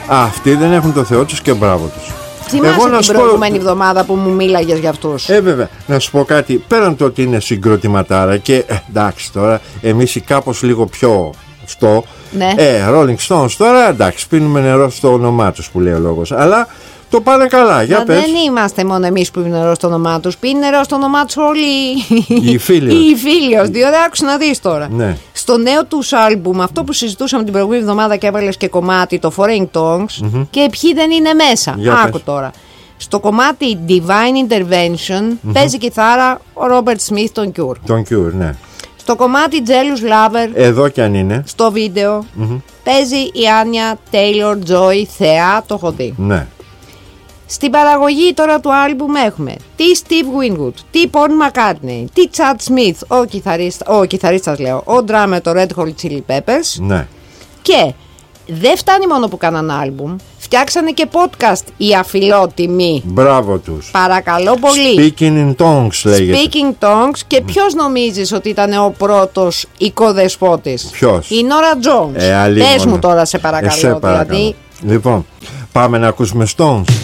Αυτοί δεν έχουν το Θεό τους και μπράβο τους. Θυμάσαι την προηγούμενη εβδομάδα που μου μίλαγες για αυτούς? Βέβαια, να σου πω κάτι. Πέραν το ότι είναι συγκροτηματάρα και εντάξει τώρα, εμείς κάπως λίγο πιο αυτό. Ναι. Rolling Stones τώρα, εντάξει, πίνουμε νερό στο όνομά τους που λέει ο λόγος. Αλλά το πάνε καλά, για πες. Δεν είμαστε μόνο εμείς που πίνουν νερό στο όνομά τους. Πίνουν νερό στο όνομά τους όλοι οι φίλοι. Οι φίλοι, διότι άκουσα να δεις τώρα. Ναι. Στο νέο τους άλμπουμ, αυτό που συζητούσαμε την προηγούμενη εβδομάδα και έβαλες και κομμάτι, το Foreign Tongues, και ποιοι δεν είναι μέσα. Άκου τώρα. Στο κομμάτι Divine Intervention παίζει κιθάρα ο Robert Smith των Cure. Τον Cure, ναι. Στο κομμάτι Jealous Lover, εδώ κι αν είναι, στο βίντεο, παίζει η Άνια Taylor Joy, θεά, το έχω δει. Ναι. Στην παραγωγή τώρα του άλμπουμ έχουμε τι Steve Winwood, τι Paul McCartney, τι Chad Smith, ο κιθαρίστας λέω, ο drummer το Red Hot Chili Peppers. Ναι. Και δεν φτάνει μόνο που κάναν άλμπουμ, φτιάξανε και podcast οι αφιλότιμοι. Μπράβο τους. Παρακαλώ πολύ. Speaking in Tongues λέγεται. Speaking Tongues. Και ποιος νομίζεις ότι ήταν ο πρώτος οικοδεσπότης? Ποιος? Η Nora Jones. Πες μου τώρα σε παρακαλώ. παρακαλώ. Δηλαδή... Λοιπόν, πάμε να ακούσουμε Stones.